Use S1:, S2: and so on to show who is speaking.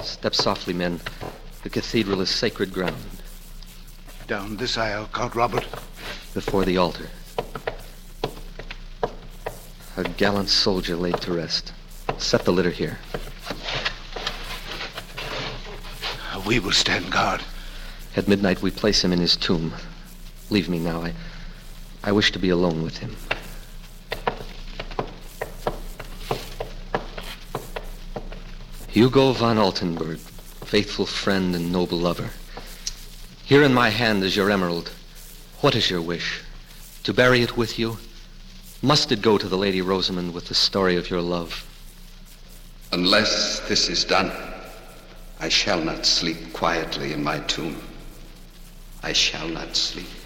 S1: Step softly, men. The cathedral is sacred ground.
S2: Down this aisle, Count Robert.
S1: Before the altar. A gallant soldier laid to rest. Set the litter here.
S2: We will stand guard.
S1: At midnight, we place him in his tomb. Leave me now. I wish to be alone with him. Hugo von Altenburg, faithful friend and noble lover. Here in my hand is your emerald. What is your wish? To bury it with you? Must it go to the Lady Rosamond with the story of your love?
S3: Unless this is done, I shall not sleep quietly in my tomb. I shall not sleep.